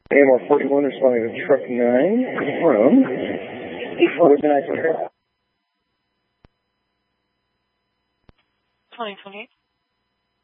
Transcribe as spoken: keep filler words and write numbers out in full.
A M R forty-one responding to truck nine from Woodman I T. twenty twenty-eight.